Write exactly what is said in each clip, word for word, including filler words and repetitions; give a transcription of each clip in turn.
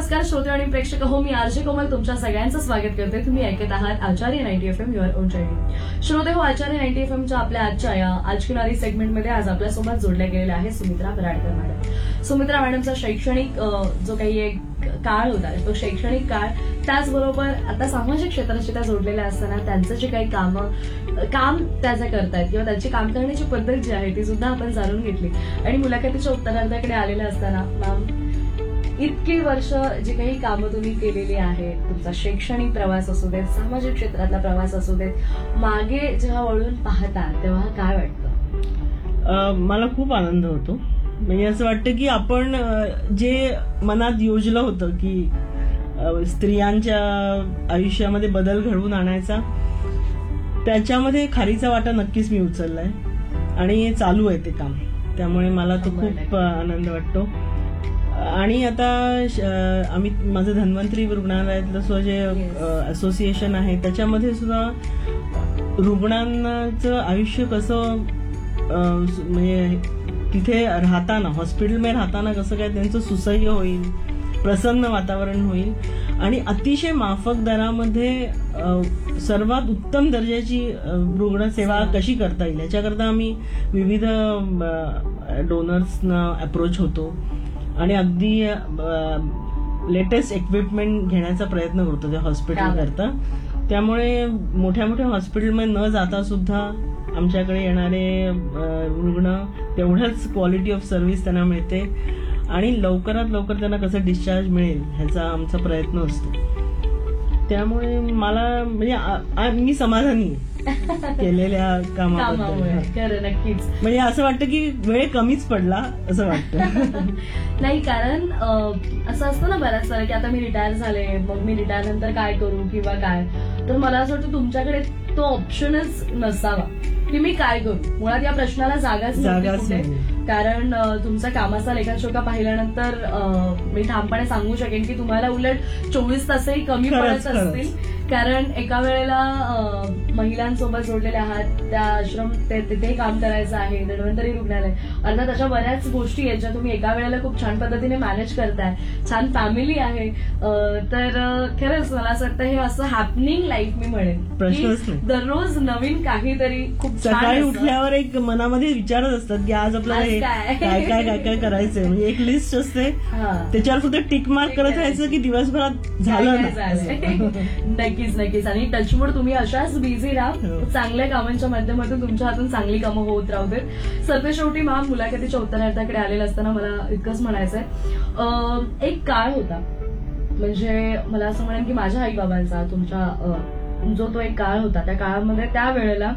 नमस्कार श्रोते आणि प्रेक्षक हो, मी आरजे कोमल तुमच्या सगळ्यांचं स्वागत करते. तुम्ही ऐकत आहात आचार्य ninety F am your on channel. श्रोते हो, आचार्य नाईन्टी एफ एमच्या आपल्या आजच्या या आज की नारी सेगमेंटमध्ये आज आपल्यासोबत जोडल्या गेलेल्या आहे सुमित्रा बराडकर मॅडम. सुमित्रा मॅडमचा शैक्षणिक जो काही एक काळ होता तो शैक्षणिक काळ, त्याचबरोबर आता सामाजिक क्षेत्राशी त्या जोडलेल्या असताना त्यांचं जे काही काम काम त्या ज्या करतायत किंवा त्यांची काम करण्याची पद्धत जी आहे ती सुद्धा आपण जाणून घेतली. आणि मुलाखतीच्या उत्तरार्धाकडे आलेल्या असताना मॅम, इतकी वर्ष जी काही कामं तुम्ही केलेली आहेत, तुमचा शैक्षणिक प्रवास असू देत, सामाजिक क्षेत्रातला प्रवास असू देत, मागे जेव्हा वळून पाहता तेव्हा काय वाटतं? मला खूप आनंद होतो. म्हणजे असं वाटतं की आपण जे मनात योजलं होतं की स्त्रियांच्या आयुष्यामध्ये बदल घडवून आणायचा, त्याच्यामध्ये खारीचा वाटा नक्कीच मी उचललाय आणि चालू आहे ते काम. त्यामुळे मला तो खूप आनंद वाटतो. आणि आता आम्ही माझं धन्वंतरी रुग्णालयातलं सुद्धा जे असोसिएशन आहे त्याच्यामध्ये सुद्धा रुग्णांचं आयुष्य कसं म्हणजे तिथे राहताना, हॉस्पिटलमध्ये राहताना कसं काय त्यांचं सुसह्य होईल, प्रसन्न वातावरण होईल आणि अतिशय माफक दरामध्ये सर्वात उत्तम दर्जाची रुग्णसेवा कशी करता येईल याच्याकरता आम्ही विविध डोनर्सना अप्रोच होतो आणि अगदी लेटेस्ट इक्विपमेंट घेण्याचा प्रयत्न करतो त्या हॉस्पिटल करता. त्यामुळे मोठ्या मोठ्या हॉस्पिटलमध्ये न जाता सुद्धा आमच्याकडे येणारे रुग्ण तेवढंच क्वालिटी ऑफ सर्व्हिस त्यांना मिळते आणि लवकरात लवकर त्यांना कसं डिस्चार्ज मिळेल ह्याचा आमचा प्रयत्न असतो. त्यामुळे मला म्हणजे मी समाधानी केलेल्या कामाबद्दल. खरं, नक्कीच. म्हणजे असं वाटतं की वेळ कमीच पडला असं वाटतं. नाही, कारण असं असतं ना बऱ्याच सारं की आता मी रिटायर झाले, मग मी रिटायर नंतर काय करू किंवा काय. तर मला असं वाटतं तुमच्याकडे तो ऑप्शनच नसावा की मी काय करू. मुळात या प्रश्नाला जागाच नव्हती, कारण तुमचा कामाचा लेखाजोखा पाहिल्यानंतर मी ठामपणे सांगू शकेन की तुम्हाला उलट चोवीस तासही कमी पडत असतील. कारण एका वेळेला महिलांसोबत जोडलेले आहात, त्या आश्रम तिथे काम करायचं आहे, धन्वंतरी रुग्णालय, अर्थात अशा बऱ्याच गोष्टी आहेत ज्या तुम्ही एका वेळेला खूप छान पद्धतीने मॅनेज करताय. छान फॅमिली आहे. तर खरंच मला असं वाटतं हे असं हॅपनिंग लाईफ मी म्हणेन. प्रश्नच नाही. दररोज नवीन काहीतरी खूप सकाळी उठल्यावर एक मनामध्ये विचारच असतात की आज आपल्याला काय काय काय काय करायचंय. म्हणजे एक लिस्ट असते, त्याच्यावर फक्त टिक मार्क करत राहायचं की दिवसभरात झालं ना. नक्कीच नक्कीच. आणि टचवूड तुम्ही अशाच बिझी राहा, चांगल्या कामांच्या माध्यमातून तुमच्या हातून चांगली कामं होत राहू देत. सरतेशेवटी मॅम, मुलाखतीच्या उत्तरार्धाकडे आलेलं असताना मला इतकंच म्हणायचंय, एक काळ होता, म्हणजे मला असं म्हणेन की माझ्या आई बाबांचा, तुमच्या जो तो एक काळ होता, त्या काळामध्ये त्या वेळेला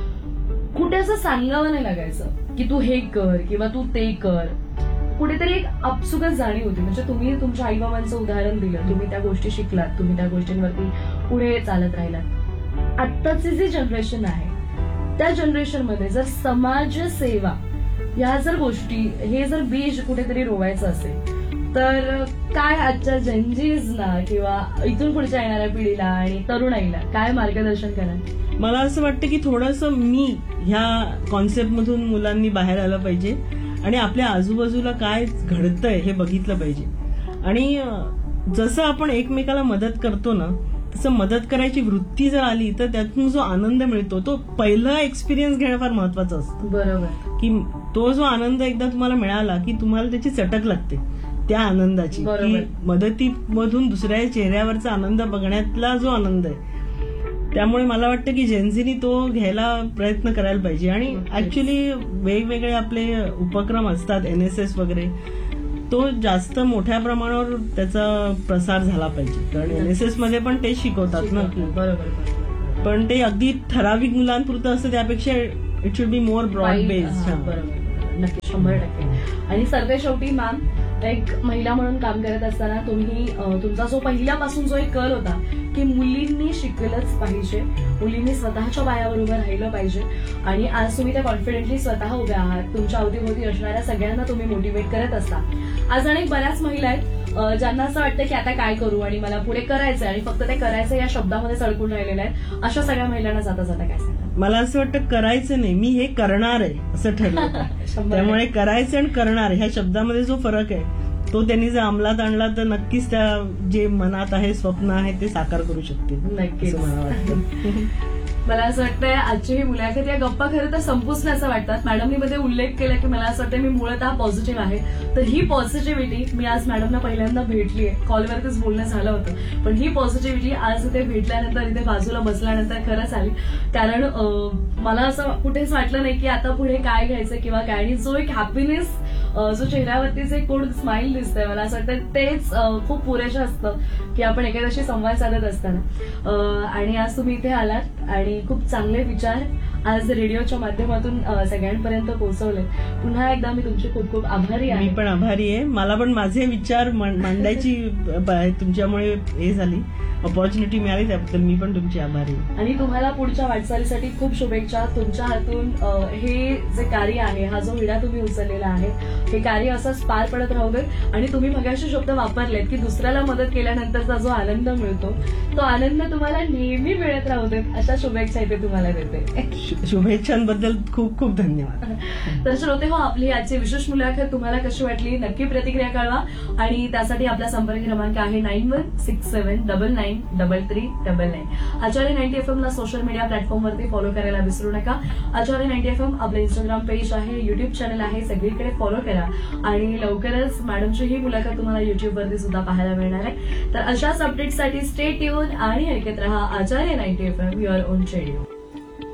कुठे असं सांगावं नाही लागायचं की तू हे कर किंवा तू ते कर. कुठेतरी एक आपसुकच जाणीव होती. म्हणजे तुम्ही तुमच्या आईबाबांचं उदाहरण दिलं, तुम्ही त्या गोष्टी शिकलात, तुम्ही त्या गोष्टींवरती पुढे चालत राहिलात. आत्ताची जी जनरेशन आहे त्या जनरेशनमध्ये जर समाजसेवा या जर गोष्टी, हे जर बीज कुठेतरी रोवायचं असेल तर काय आजच्या जनजीजना किंवा इथून पुढच्या येणाऱ्या पिढीला आणि तरुणाईला काय मार्गदर्शन कराल? मला असं वाटतं की थोडंसं मी ह्या कॉन्सेप्टमधून मुलांनी बाहेर आलं पाहिजे आणि आपल्या आजूबाजूला काय घडतंय हे बघितलं पाहिजे. आणि जसं आपण एकमेकाला मदत करतो ना, तसं मदत करायची वृत्ती जर आली तर त्यातून जो आनंद मिळतो तो पहिला एक्सपिरियन्स घेणं फार महत्वाचं असतं. बरोबर. की तो जो आनंद एकदा तुम्हाला मिळाला की तुम्हाला त्याची चटक लागते त्या आनंदाची, की मदतीमधून दुसऱ्या चेहऱ्यावरचा आनंद बघण्यातला जो आनंद आहे. त्यामुळे मला वाटतं की जेन्झीनी तो घ्यायला प्रयत्न करायला पाहिजे. आणि ऍक्च्युली वेगवेगळे आपले उपक्रम असतात, एनएसएस वगैरे, तो जास्त मोठ्या प्रमाणावर त्याचा प्रसार झाला पाहिजे. कारण एनएसएस मध्ये पण तेच शिकवतात ना की, बरोबर, पण ते अगदी ठराविक मुलांपुरतं असतं, त्यापेक्षा it should be more broad based. नक्की, शंभर टक्के. आणि सरतेशेवटी मॅम, एक महिला म्हणून काम करत असताना तुम्ही तुमचा जो पहिल्यापासून जो एक कल होता की मुलींनी शिकलंच पाहिजे, मुलींनी स्वतःच्या पायावर उभं राहिलं पाहिजे, आणि आज तुम्ही त्या कॉन्फिडेंटली स्वतः उभ्या आहात. तुमच्या अवतीभोवती असणाऱ्या सगळ्यांना तुम्ही मोटिवेट करत असता. आज अनेक बऱ्याच महिला आहेत ज्यांना असं वाटतं की आता काय करू आणि मला पुढे करायचंय, आणि फक्त ते करायचं या शब्दामध्ये सडकून राहिलेलं आहे. अशा सगळ्या महिलांना जाता जाता काय सांगा? मला असं वाटतं करायचं नाही, मी हे करणार आहे असं ठरलं. त्यामुळे करायचं आणि करणार ह्या शब्दामध्ये जो फरक आहे तो त्यांनी जर अंमलात आणला तर नक्कीच त्या जे मनात आहे स्वप्न आहे ते साकार करू शकतील नक्कीच. असं मला वाटतं. मला असं वाटतंय आजची ही मुलाखत या गप्पा खरं तर संपूच नाही असं वाटतात. मॅडमनी मध्ये उल्लेख केला की मला असं वाटतं मी मुळतः पॉझिटिव्ह आहे, तर ही पॉझिटिव्हिटी मी आज मॅडमना पहिल्यांदा भेटली आहे, कॉलवरतीच बोलणं झालं होतं, पण ही पॉझिटिव्हिटी आज इथे भेटल्यानंतर इथे बाजूला बसल्यानंतर खरंच आली. कारण अं, मला असं कुठेच वाटलं नाही की आता पुढे काय घ्यायचं किंवा काय नाही. जो एक हॅपीनेस, जो चेहऱ्यावरती जे कोण स्माइल दिसतंय, मला असं वाटतं तेच अं, खूप पुरेसं असतं की आपण एखाद्याशी संवाद साधत असताना. अं, आणि आज तुम्ही इथे आलात आणि खूप चांगले विचार आज रेडिओच्या माध्यमातून अं, सगळ्यांपर्यंत पोहोचवले. पुन्हा एकदा मी तुमची खूप खूप आभारी आहे. मी पण आभारी आहे. मला पण माझे विचार मांड- मांडायची ब- तुमच्यामुळे हे झाली, ऑपॉर्च्युनिटी मिळाली, त्याबद्दल मी पण तुमची आभारी आहे. आणि तुम्हाला पुढच्या वाटचालीसाठी खूप शुभेच्छा. तुमच्या हातून अं, हे जे कार्य आहे, हा जो विडा तुम्ही उचललेला आहे, हे कार्य असंच पार पडत राहू देत. आणि तुम्ही मगाशी शब्द वापरलेत की दुसऱ्याला मदत केल्यानंतरचा जो आनंद मिळतो, तो आनंद तुम्हाला नेहमी मिळत राहू देत, अशा शुभेच्छा इथे तुम्हाला देते. शु- शुभेच्छांबद्दल खूप खूप धन्यवाद. तर श्रोते हो, आपली आजची विशेष मुलाखत तुम्हाला कशी वाटली नक्की प्रतिक्रिया कळवा. आणि त्यासाठी आपला संपर्क क्रमांक आहे nine one six seven double nine double three double nine. आचार्य नाईन्टी एफ एम ला सोशल मीडिया प्लॅटफॉर्मवरती फॉलो करायला विसरू नका. आचार्य नाईन्टी एफ एम आपलं इंस्टाग्राम पेज आहे, युट्यूब चॅनल आहे, सगळीकडे फॉलो करा. आणि लवकरच मॅडमची ही मुलाखत तुम्हाला युट्यूबवरती सुद्धा पाहायला मिळणार आहे. तर अशाच अपडेट्ससाठी स्टे ट्यून आणि ऐकत रहा आचार्य ninety F M, your on radio.